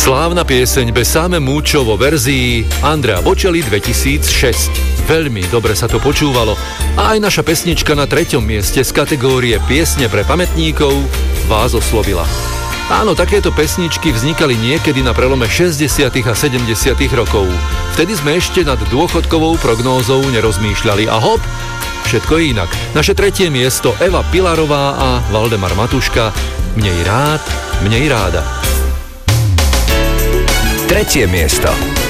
Slávna pieseň Besáme mucho vo verzii Andrea Bocelli 2006. Veľmi dobre sa to počúvalo a aj naša pesnička na 3. mieste z kategórie Piesne pre pamätníkov vás oslovila. Áno, takéto pesničky vznikali niekedy na prelome 60. a 70. rokov. Vtedy sme ešte nad dôchodkovou prognózou nerozmýšľali a hop, všetko inak. Naše 3. miesto Eva Pilarová a Valdemar Matuška Mnej rád, mnej ráda. 3. miesto.